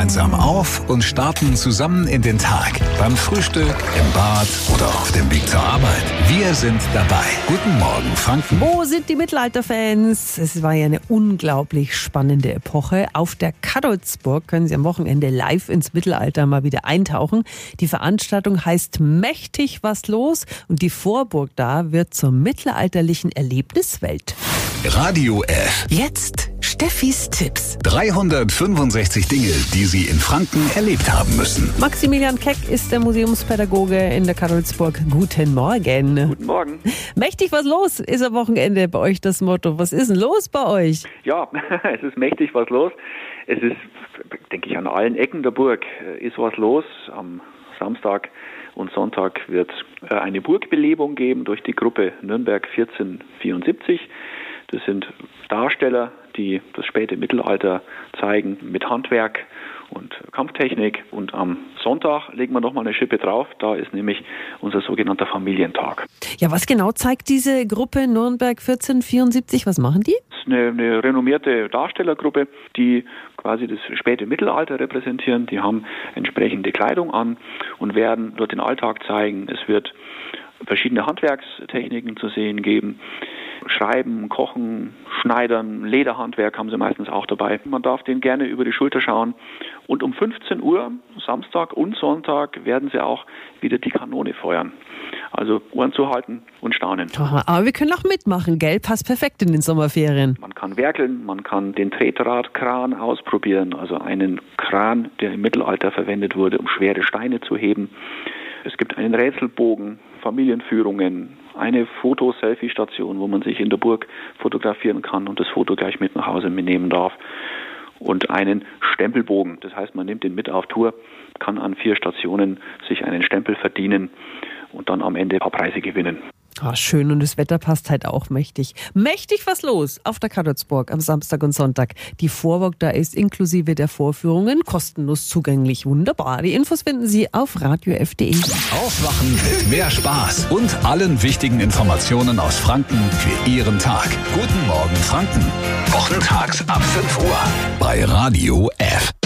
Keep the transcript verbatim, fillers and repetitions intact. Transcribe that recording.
gemeinsam auf und starten zusammen in den Tag. Beim Frühstück, im Bad oder auf dem Weg zur Arbeit. Wir sind dabei. Guten Morgen, Franken. Wo sind die Mittelalterfans? Es war ja eine unglaublich spannende Epoche. Auf der Kadolzburg können Sie am Wochenende live ins Mittelalter mal wieder eintauchen. Die Veranstaltung heißt Mächtig was los und die Vorburg da wird zur mittelalterlichen Erlebniswelt. Radio F. Jetzt Steffis Tipps. dreihundertfünfundsechzig Dinge, die Sie in Franken erlebt haben müssen. Maximilian Keck ist der Museumspädagoge in der Kadolzburg. Guten Morgen. Guten Morgen. Mächtig was los ist am Wochenende bei euch das Motto. Was ist denn los bei euch? Ja, es ist mächtig was los. Es ist, denke ich, an allen Ecken der Burg ist was los. Am Samstag und Sonntag wird es eine Burgbelebung geben durch die Gruppe Nürnberg vierzehnhundertvierundsiebzig. Das sind Darsteller, die das späte Mittelalter zeigen mit Handwerk und Kampftechnik. Und am Sonntag legen wir nochmal eine Schippe drauf. Da ist nämlich unser sogenannter Familientag. Ja, was genau zeigt diese Gruppe Nürnberg vierzehnhundertvierundsiebzig? Was machen die? Das ist eine, eine renommierte Darstellergruppe, die quasi das späte Mittelalter repräsentieren. Die haben entsprechende Kleidung an und werden dort den Alltag zeigen. Es wird verschiedene Handwerkstechniken zu sehen geben. Schreiben, Kochen, Schneidern, Lederhandwerk haben sie meistens auch dabei. Man darf denen gerne über die Schulter schauen. Und um fünfzehn Uhr, Samstag und Sonntag, werden sie auch wieder die Kanone feuern. Also Ohren zuhalten und staunen. Aber wir können auch mitmachen, gell? Passt perfekt in den Sommerferien. Man kann werkeln, man kann den Tretradkran ausprobieren. Also einen Kran, der im Mittelalter verwendet wurde, um schwere Steine zu heben. Es gibt einen Rätselbogen, Familienführungen, eine Foto-Selfie-Station, wo man sich in der Burg fotografieren kann und das Foto gleich mit nach Hause mitnehmen darf. Und einen Stempelbogen. Das heißt, man nimmt den mit auf Tour, kann an vier Stationen sich einen Stempel verdienen und dann am Ende ein paar Preise gewinnen. Oh, schön, und das Wetter passt halt auch mächtig. Mächtig was los auf der Kadolzburg am Samstag und Sonntag. Die Vorburg da ist inklusive der Vorführungen kostenlos zugänglich. Wunderbar. Die Infos finden Sie auf radio f punkt de. Aufwachen mit mehr Spaß und allen wichtigen Informationen aus Franken für Ihren Tag. Guten Morgen, Franken. Wochentags ab fünf Uhr bei Radio F.